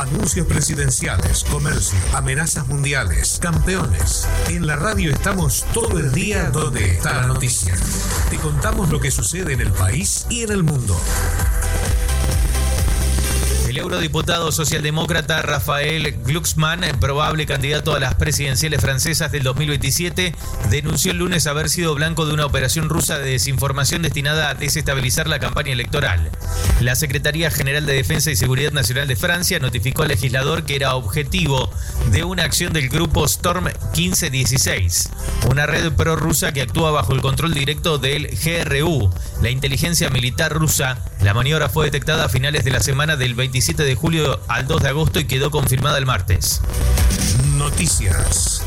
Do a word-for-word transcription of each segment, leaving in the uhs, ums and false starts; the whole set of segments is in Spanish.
Anuncios presidenciales, comercio, amenazas mundiales, campeones. En la radio estamos todo el día donde está la noticia. Te contamos lo que sucede en el país y en el mundo. El eurodiputado socialdemócrata Raphael Glucksmann, probable candidato a las presidenciales francesas del dos mil veintisiete, denunció el lunes haber sido blanco de una operación rusa de desinformación destinada a desestabilizar la campaña electoral. La Secretaría General de Defensa y Seguridad Nacional de Francia notificó al legislador que era objetivo de una acción del grupo Storm quince dieciséis, una red prorrusa que actúa bajo el control directo del G R U, la inteligencia militar rusa. La maniobra fue detectada a finales de la semana del veintisiete de julio al dos de agosto y quedó confirmada el martes. Noticias.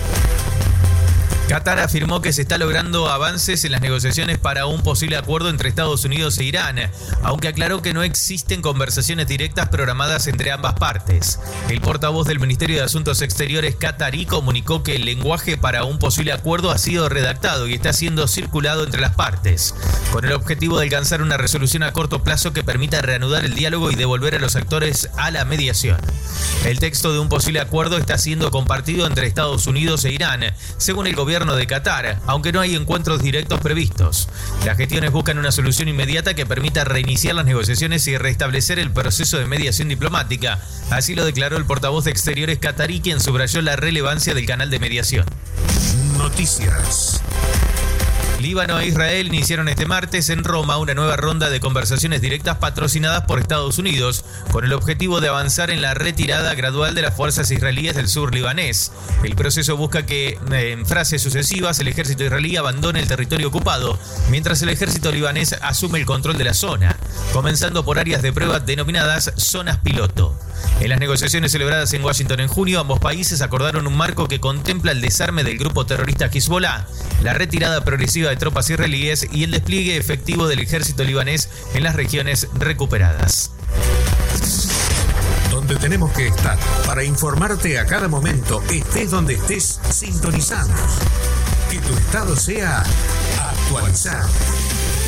Qatar afirmó que se está logrando avances en las negociaciones para un posible acuerdo entre Estados Unidos e Irán, aunque aclaró que no existen conversaciones directas programadas entre ambas partes. El portavoz del Ministerio de Asuntos Exteriores qatarí comunicó que el lenguaje para un posible acuerdo ha sido redactado y está siendo circulado entre las partes, con el objetivo de alcanzar una resolución a corto plazo que permita reanudar el diálogo y devolver a los actores a la mediación. El texto de un posible acuerdo está siendo compartido entre Estados Unidos e Irán, según el gobierno de Qatar, aunque no hay encuentros directos previstos. Las gestiones buscan una solución inmediata que permita reiniciar las negociaciones y restablecer el proceso de mediación diplomática. Así lo declaró el portavoz de Exteriores qatarí, quien subrayó la relevancia del canal de mediación. Noticias. Líbano e Israel iniciaron este martes en Roma una nueva ronda de conversaciones directas patrocinadas por Estados Unidos, con el objetivo de avanzar en la retirada gradual de las fuerzas israelíes del sur libanés. El proceso busca que, en fases sucesivas, el ejército israelí abandone el territorio ocupado, mientras el ejército libanés asume el control de la zona, comenzando por áreas de prueba denominadas zonas piloto. En las negociaciones celebradas en Washington en junio, ambos países acordaron un marco que contempla el desarme del grupo terrorista Hezbollah, la retirada progresiva de tropas israelíes y el despliegue efectivo del ejército libanés en las regiones recuperadas. Donde tenemos que estar para informarte a cada momento, estés donde estés, sintonizando. Que tu estado sea actualizado.